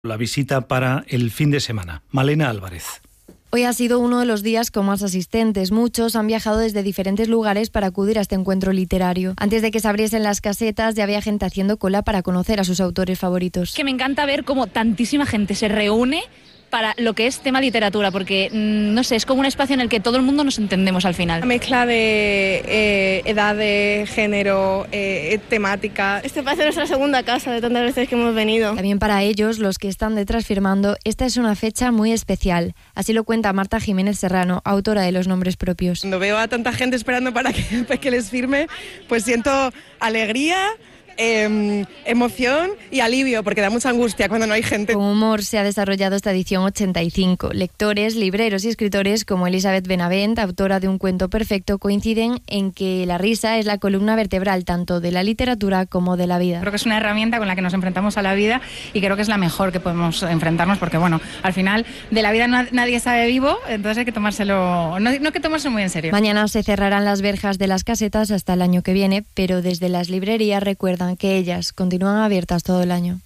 La visita para el fin de semana. Malena Álvarez. Hoy ha sido uno de los días con más asistentes. Muchos han viajado desde diferentes lugares para acudir a este encuentro literario. Antes de que se abriesen las casetas, ya había gente haciendo cola para conocer a sus autores favoritos. Que me encanta ver cómo tantísima gente se reúne para lo que es tema literatura, porque, no sé, es como un espacio en el que todo el mundo nos entendemos al final. La mezcla de edades, género, temática. Este parece nuestra segunda casa de tantas veces que hemos venido. También para ellos, los que están detrás firmando, esta es una fecha muy especial. Así lo cuenta Marta Jiménez Serrano, autora de Los nombres propios. Cuando veo a tanta gente esperando para que les firme, pues siento alegría, emoción y alivio, porque da mucha angustia cuando no hay gente. Con humor se ha desarrollado esta edición 85. Lectores, libreros y escritores como Elizabeth Benavent, autora de Un cuento perfecto, coinciden en que la risa es la columna vertebral tanto de la literatura como de la vida. Creo que es una herramienta con la que nos enfrentamos a la vida y creo que es la mejor que podemos enfrentarnos, porque bueno, al final de la vida nadie sabe vivo, entonces hay que tomárselo, no hay que tomárselo muy en serio. Mañana se cerrarán las verjas de las casetas hasta el año que viene, pero desde las librerías recuerdan que ellas continúan abiertas todo el año.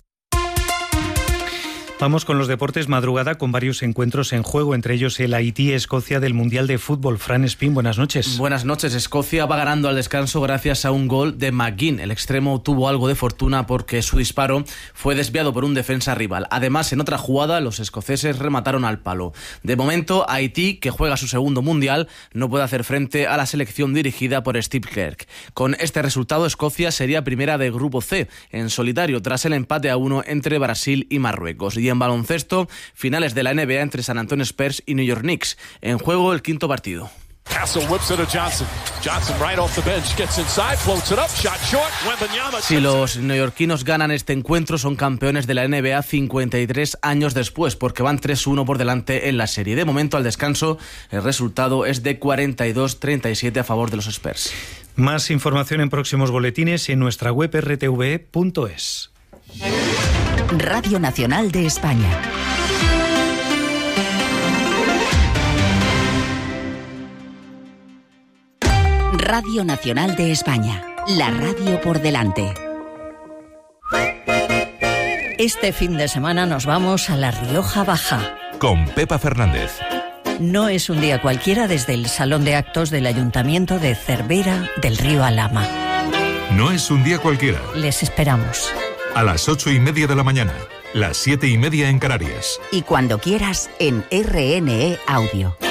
Vamos con los deportes. Madrugada con varios encuentros en juego, entre ellos el Haití-Escocia del Mundial de Fútbol. Fran Espín, buenas noches. Buenas noches. Escocia va ganando al descanso gracias a un gol de McGinn. El extremo tuvo algo de fortuna porque su disparo fue desviado por un defensa rival. Además, en otra jugada, los escoceses remataron al palo. De momento, Haití, que juega su segundo Mundial, no puede hacer frente a la selección dirigida por Steve Clarke. Con este resultado, Escocia sería primera del Grupo C, en solitario, tras el empate a 1 entre Brasil y Marruecos. Y en baloncesto, finales de la NBA entre San Antonio Spurs y New York Knicks. En juego el quinto partido. Si los neoyorquinos ganan este encuentro, son campeones de la NBA 53 años después, porque van 3-1 por delante en la serie. De momento, al descanso, el resultado es de 42-37 a favor de los Spurs. Más información en próximos boletines en nuestra web rtve.es. Radio Nacional de España. Radio Nacional de España, la radio por delante. Este fin de semana nos vamos a La Rioja Baja. Con Pepa Fernández. No es un día cualquiera desde el Salón de Actos del Ayuntamiento de Cervera del Río Alhama. No es un día cualquiera. Les esperamos. A las 8:30 de la mañana, las 7:30 en Canarias. Y cuando quieras en RNE Audio.